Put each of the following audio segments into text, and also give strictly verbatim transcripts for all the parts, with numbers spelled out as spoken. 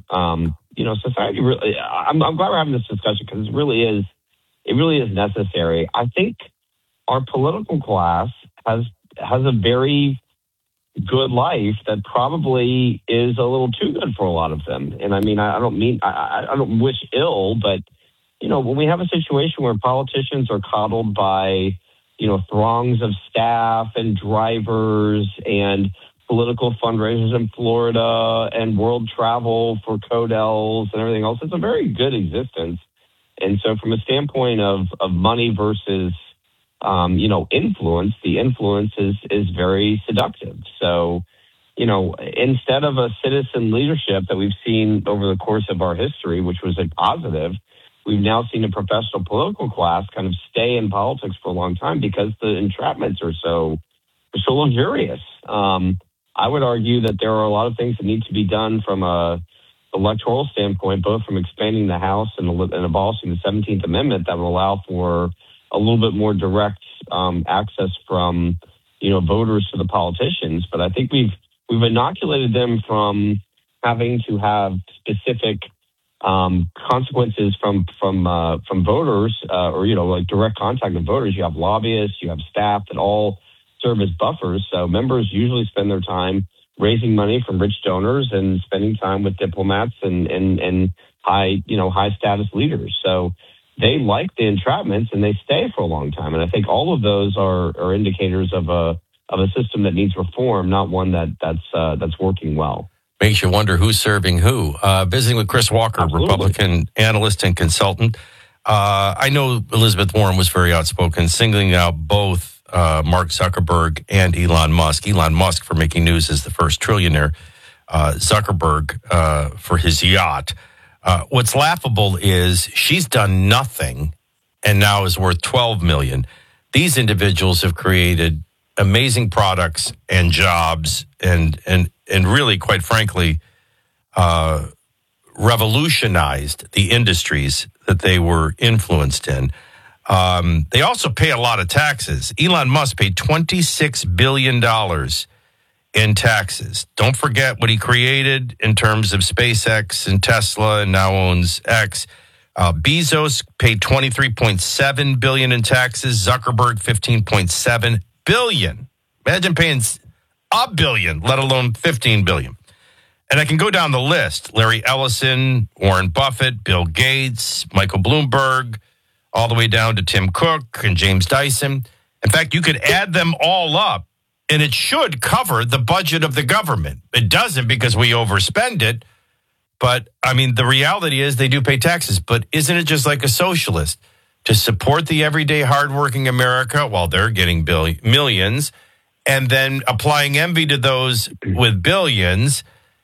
Um, you know, society really. I'm, I'm glad we're having this discussion because it really is. It really is necessary. I think our political class has has a very good life that probably is a little too good for a lot of them. And I mean, I, I don't mean I, I don't wish ill, but you know, when we have a situation where politicians are coddled by you know throngs of staff and drivers and political fundraisers in Florida and world travel for Codels and everything else, it's a very good existence. And so, from a standpoint of of money versus Um, you know, influence, the influence is, is very seductive. So, you know, instead of a citizen leadership that we've seen over the course of our history, which was a positive, we've now seen a professional political class kind of stay in politics for a long time because the entrapments are so, are so luxurious. Um, I would argue that there are a lot of things that need to be done from a electoral standpoint, both from expanding the House and, and abolishing the seventeenth Amendment that would allow for a little bit more direct um, access from, you know, voters to the politicians. But I think we've we've inoculated them from having to have specific um, consequences from from uh, from voters uh, or you know like direct contact with voters. You have lobbyists, you have staff that all serve as buffers. So members usually spend their time raising money from rich donors and spending time with diplomats and and, and high you know high status leaders. So they like the entrapments and they stay for a long time. And I think all of those are, are indicators of a of a system that needs reform, not one that that's uh, that's working well. Makes you wonder who's serving who. Uh, visiting with Chris Walker, Absolutely. Republican analyst and consultant. Uh, I know Elizabeth Warren was very outspoken, singling out both uh, Mark Zuckerberg and Elon Musk. Elon Musk for making news as the first trillionaire. Uh, Zuckerberg uh, for his yacht. Uh, what's laughable is she's done nothing and now is worth twelve million dollars. These individuals have created amazing products and jobs and and and really, quite frankly, uh, revolutionized the industries that they were influenced in. Um, they also pay a lot of taxes. Elon Musk paid twenty-six billion dollars in taxes. Don't forget what he created in terms of SpaceX and Tesla, and now owns X. Uh, Bezos paid twenty-three point seven billion dollars in taxes. Zuckerberg fifteen point seven billion dollars. Imagine paying a billion, let alone fifteen billion dollars. And I can go down the list. Larry Ellison, Warren Buffett, Bill Gates, Michael Bloomberg, all the way down to Tim Cook and James Dyson. In fact, you could add them all up, and it should cover the budget of the government. It doesn't because we overspend it. But, I mean, the reality is they do pay taxes. But isn't it just like a socialist to support the everyday hardworking America while they're getting billion, millions and then applying envy to those with billions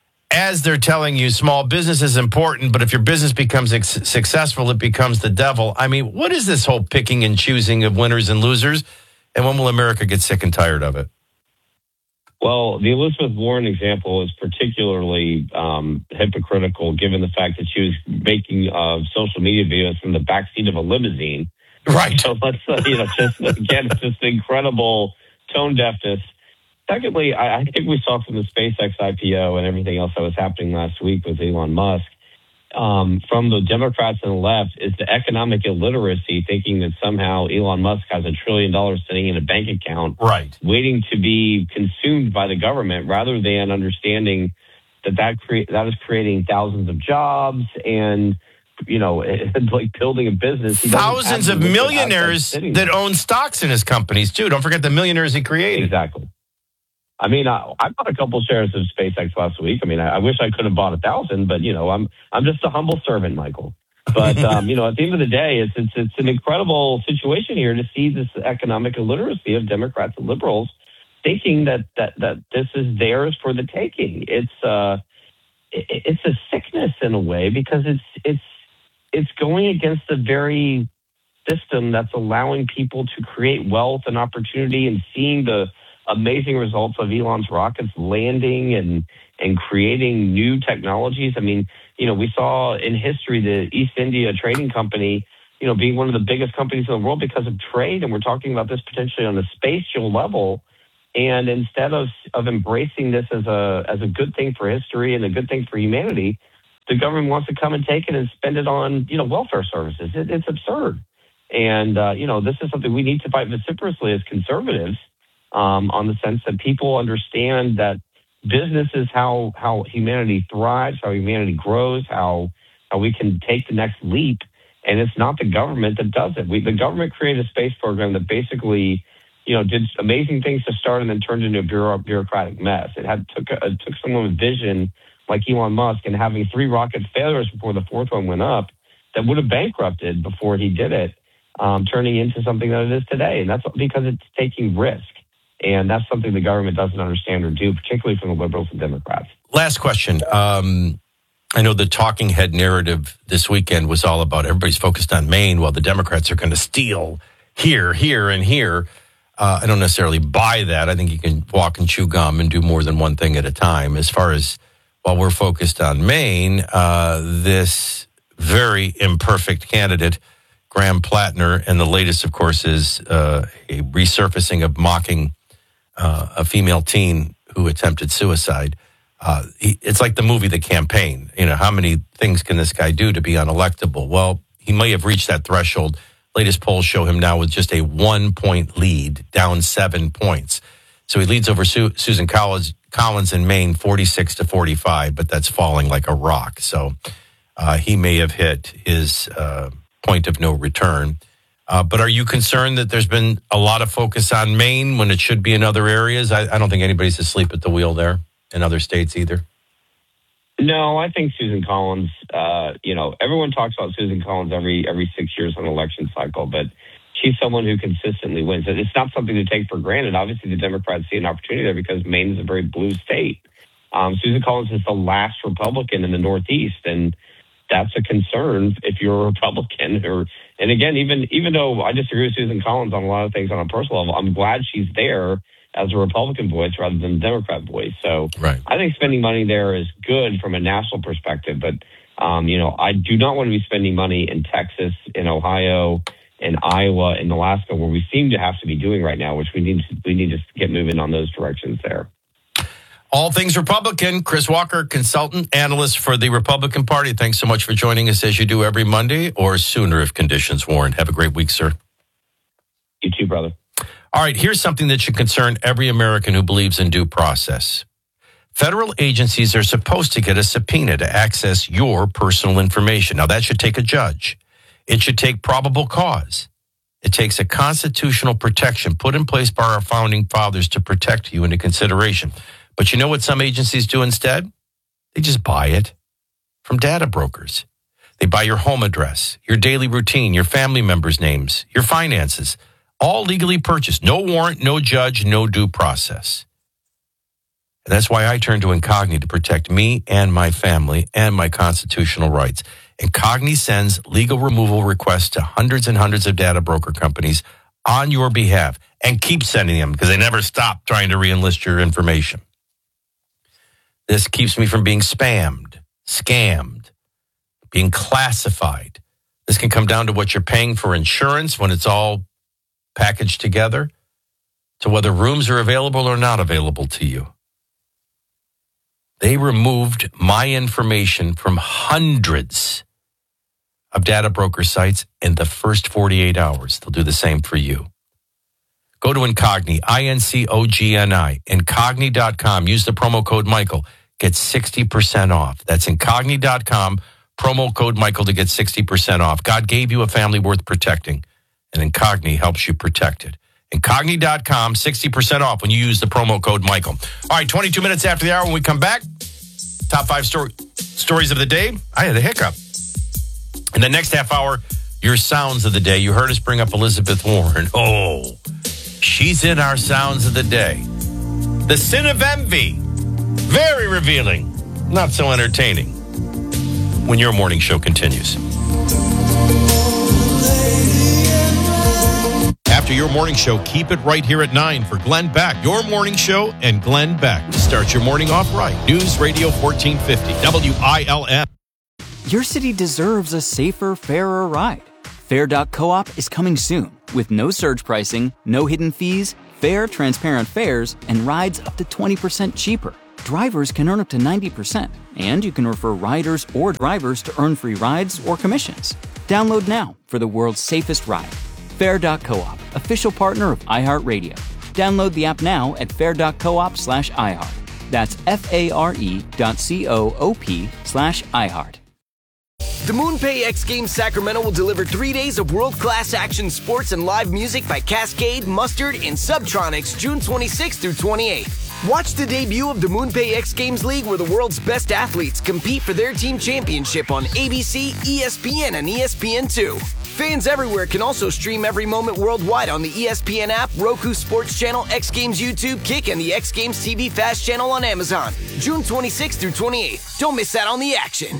as they're telling you small business is important, but if your business becomes ex- successful, it becomes the devil? I mean, what is this whole picking and choosing of winners and losers? And when will America get sick and tired of it? Well, the Elizabeth Warren example is particularly um, hypocritical, given the fact that she was making uh, social media videos from the backseat of a limousine. Right. So let's, uh, you know, just again, it's just incredible tone deafness. Secondly, I, I think we saw from the SpaceX I P O and everything else that was happening last week with Elon Musk, um, from the Democrats and the left, is the economic illiteracy, thinking that somehow Elon Musk has a trillion dollars sitting in a bank account, right, waiting to be consumed by the government, rather than understanding that that, cre- that is creating thousands of jobs and, you know, it's like building a business. He Thousands of millionaires that own stocks in his companies, too. Don't forget the millionaires he created. Exactly. I mean, I, I bought a couple shares of SpaceX last week. I mean, I, I wish I could have bought a thousand, but you know, I'm I'm just a humble servant, Michael. But um, you know, at the end of the day, it's it's it's an incredible situation here to see this economic illiteracy of Democrats and liberals thinking that that that this is theirs for the taking. It's uh, it, it's a sickness in a way, because it's it's it's going against the very system that's allowing people to create wealth and opportunity, and seeing the amazing results of Elon's rockets landing and and creating new technologies. I mean, you know, we saw in history the East India Trading Company, you know, being one of the biggest companies in the world because of trade, and we're talking about this potentially on a spatial level. And instead of of embracing this as a as a good thing for history and a good thing for humanity, the government wants to come and take it and spend it on, you know, welfare services. It, it's absurd. And, uh, you know, this is something we need to fight vociferously as conservatives um, on the sense that people understand that business is how, how humanity thrives, how humanity grows, how, how we can take the next leap. And it's not the government that does it. We, the government created a space program that basically, you know, did amazing things to start and then turned into a bureau, bureaucratic mess. It had took a, it took someone with vision like Elon Musk and having three rocket failures before the fourth one went up that would have bankrupted before he did it, um, turning into something that it is today. And that's because it's taking risk. And that's something the government doesn't understand or do, particularly from the liberals and Democrats. Last question. Um, I know the talking head narrative this weekend was all about everybody's focused on Maine while the Democrats are going to steal here, here, and here. Uh, I don't necessarily buy that. I think you can walk and chew gum and do more than one thing at a time. As far as while we're focused on Maine, uh, this very imperfect candidate, Graham Plattner, and the latest, of course, is uh, a resurfacing of mocking uh, a female teen who attempted suicide. Uh, he, it's like the movie The Campaign. You know, how many things can this guy do to be unelectable? Well, he may have reached that threshold. Latest polls show him now with just a one-point lead, down seven points. So he leads over Su- Susan Collins, Collins in Maine, forty-six to forty-five, but that's falling like a rock. So uh, he may have hit his uh, point of no return. Uh, but are you concerned that there's been a lot of focus on Maine when it should be in other areas? I, I don't think anybody's asleep at the wheel there in other states either. No, I think Susan Collins, uh, you know, everyone talks about Susan Collins every every six years on an election cycle, but she's someone who consistently wins. It's not something to take for granted. Obviously, the Democrats see an opportunity there because Maine is a very blue state. Um, Susan Collins is the last Republican in the Northeast, and that's a concern if you're a Republican. Or, and again, even even though I disagree with Susan Collins on a lot of things on a personal level, I'm glad she's there as a Republican voice rather than a Democrat voice. So right. I think spending money there is good from a national perspective. But, um, you know, I do not want to be spending money in Texas, in Ohio, in Iowa, in Alaska, where we seem to have to be doing right now, which we need to, we need to get moving on those directions there. All things Republican. Chris Walker, consultant, analyst for the Republican Party. Thanks so much for joining us as you do every Monday or sooner if conditions warrant. Have a great week, sir. You too, brother. All right, here's something that should concern every American who believes in due process. Federal agencies are supposed to get a subpoena to access your personal information. Now, that should take a judge. It should take probable cause. It takes a constitutional protection put in place by our founding fathers to protect you into consideration. But you know what some agencies do instead? They just buy it from data brokers. They buy your home address, your daily routine, your family members' names, your finances, all legally purchased. No warrant, no judge, no due process. And that's why I turn to Incogni to protect me and my family and my constitutional rights. Incogni sends legal removal requests to hundreds and hundreds of data broker companies on your behalf and keep sending them because they never stop trying to re-enlist your information. This keeps me from being spammed, scammed, being classified. This can come down to what you're paying for insurance when it's all packaged together, to whether rooms are available or not available to you. They removed my information from hundreds of data broker sites in the first forty-eight hours. They'll do the same for you. Go to Incogni, I N C O G N I, Incogni dot com. Use the promo code Michael. Get sixty percent off. That's Incogni dot com, promo code Michael to get sixty percent off. God gave you a family worth protecting, and Incogni helps you protect it. Incogni dot com, sixty percent off when you use the promo code Michael. All right, twenty-two minutes after the hour when we come back, top five story, stories of the day. I had a hiccup. In the next half hour, your sounds of the day. You heard us bring up Elizabeth Warren. Oh, she's in our sounds of the day. The sin of envy. Very revealing. Not so entertaining. When your morning show continues. After your morning show, keep it right here at nine for Glenn Beck. Your morning show and Glenn Beck. Start your morning off right. News Radio fourteen fifty, W I L M. Your city deserves a safer, fairer ride. Fair dot coop is coming soon with no surge pricing, no hidden fees, fair, transparent fares, and rides up to twenty percent cheaper. drivers can earn up to ninety percent, and you can refer riders or drivers to earn free rides or commissions. Download now for the world's safest ride. Fair dot coop, official partner of iHeartRadio. Download the app now at fair dot coop slash iHeart. That's F-A-R-E dot C-O-O-P slash iHeart. The MoonPay X Games Sacramento will deliver three days of world-class action sports and live music by Cascade, Mustard, and Subtronics June twenty-sixth through twenty-eighth. Watch the debut of the MoonPay X Games League, where the world's best athletes compete for their team championship on A B C, E S P N, and E S P N two. Fans everywhere can also stream every moment worldwide on the E S P N app, Roku Sports Channel, X Games YouTube, Kick, and the X Games T V Fast channel on Amazon. June twenty-sixth through twenty-eighth. Don't miss out on the action.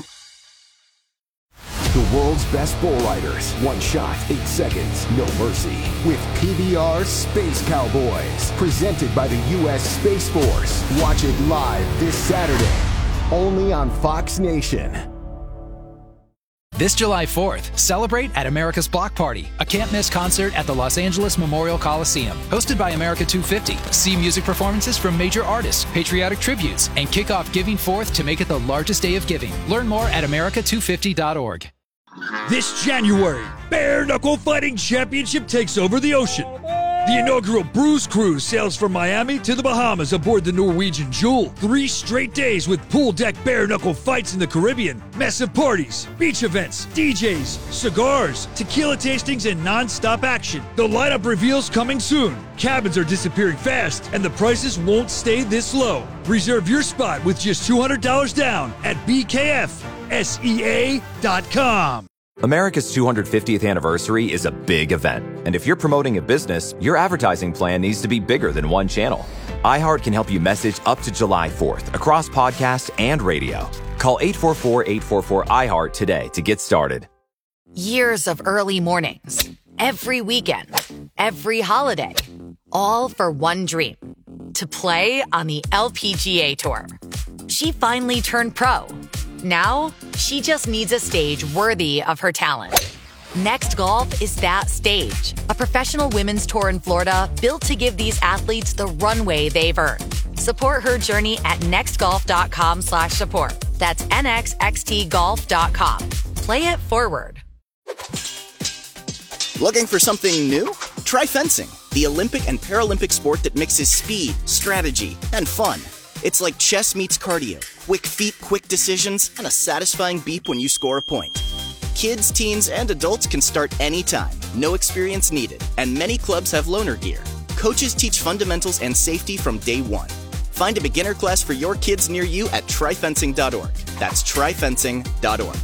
The world's best bull riders. One shot, eight seconds, no mercy. With P B R's Space Cowboys. Presented by the U S Space Force. Watch it live this Saturday. Only on Fox Nation. This July fourth, celebrate at America's Block Party, a can't-miss concert at the Los Angeles Memorial Coliseum. Hosted by America two fifty. See music performances from major artists, patriotic tributes, and kick off Giving Fourth to make it the largest day of giving. Learn more at America two fifty dot org. This January, Bare Knuckle Fighting Championship takes over the ocean. The inaugural Bruise Cruise sails from Miami to the Bahamas aboard the Norwegian Jewel. Three straight days with pool deck bare knuckle fights in the Caribbean, massive parties, beach events, D Js, cigars, tequila tastings, and non-stop action. The lineup reveals coming soon. Cabins are disappearing fast, and the prices won't stay this low. Reserve your spot with just two hundred dollars down at B K F S E A dot com. America's two hundred fiftieth anniversary is a big event, and if you're promoting a business, your advertising plan needs to be bigger than one channel. iHeart can help you message up to July fourth across podcast and radio. Call eight four four, eight four four, I heart today to get started. Years of early mornings, every weekend, every holiday, all for one dream, to play on the L P G A Tour. She finally turned pro. Now, she just needs a stage worthy of her talent. Next Golf is that stage. A professional women's tour in Florida built to give these athletes the runway they've earned. Support her journey at nextgolf.com slash support. That's nxxtgolf dot com. Play it forward. Looking for something new? Try fencing, the Olympic and Paralympic sport that mixes speed, strategy, and fun. It's like chess meets cardio. Quick feet, quick decisions, and a satisfying beep when you score a point. Kids, teens, and adults can start anytime. No experience needed. And many clubs have loaner gear. Coaches teach fundamentals and safety from day one. Find a beginner class for your kids near you at try fencing dot org. That's try fencing dot org.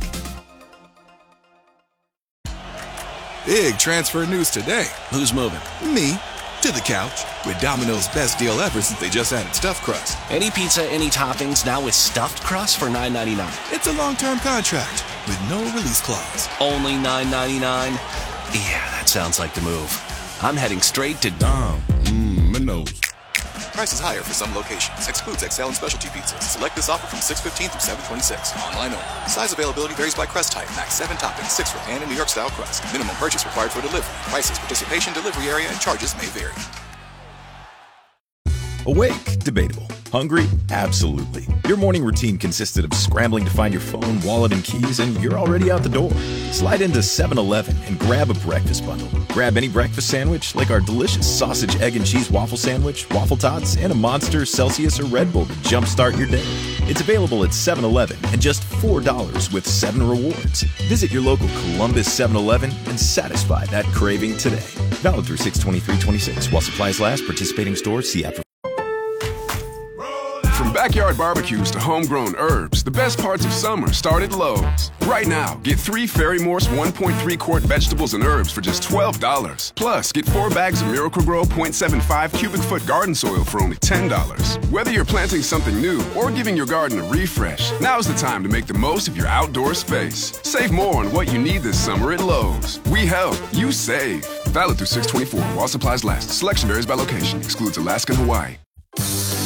Big transfer news today. Who's moving? Me. To the couch with Domino's best deal ever since they just added stuffed crust. Any pizza, any toppings, now with stuffed crust for nine ninety-nine. It's a long-term contract with no release clause. Only nine ninety-nine? Yeah, that sounds like the move. I'm heading straight to Dom. Mmm, Minos. Prices higher for some locations. Excludes X L and specialty pizzas. Select this offer from six fifteen through seven twenty-six. Online only. Size availability varies by crust type. Max seven toppings, six for pan and New York style crust. Minimum purchase required for delivery. Prices, participation, delivery area, and charges may vary. Awake? Debatable. Hungry? Absolutely. Your morning routine consisted of scrambling to find your phone, wallet, and keys, and you're already out the door. Slide into seven eleven and grab a breakfast bundle. Grab any breakfast sandwich, like our delicious sausage, egg, and cheese waffle sandwich, waffle tots, and a Monster, Celsius, or Red Bull to jumpstart your day. It's available at seven eleven and just four dollars with seven rewards. Visit your local Columbus seven eleven and satisfy that craving today. Valid through six twenty-three twenty-six. While supplies last, participating stores, see app for. From backyard barbecues to homegrown herbs, the best parts of summer start at Lowe's. Right now, get three Ferry Morse one point three quart vegetables and herbs for just twelve dollars. Plus, get four bags of Miracle-Gro zero point seven five cubic foot garden soil for only ten dollars. Whether you're planting something new or giving your garden a refresh, now's the time to make the most of your outdoor space. Save more on what you need this summer at Lowe's. We help, you save. Valid through six twenty-four while supplies last. Selection varies by location. Excludes Alaska and Hawaii.